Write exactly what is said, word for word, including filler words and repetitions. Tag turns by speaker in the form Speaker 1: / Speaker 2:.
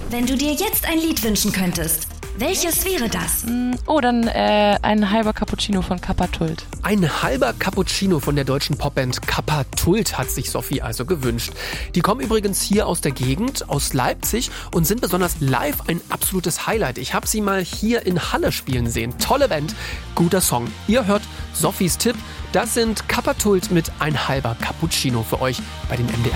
Speaker 1: Wenn du dir jetzt ein Lied wünschen könntest, welches wäre das?
Speaker 2: Oh, dann äh, ein halber Cappuccino von Kappa-Tult.
Speaker 3: Ein halber Cappuccino von der deutschen Popband Kappa-Tult hat sich Sophie also gewünscht. Die kommen übrigens hier aus der Gegend, aus Leipzig und sind besonders live ein absolutes Highlight. Ich habe sie mal hier in Halle spielen sehen. Tolle Band, guter Song. Ihr hört Sophies Tipp. Das sind Kappa-Tult mit ein halber Cappuccino für euch bei den M D R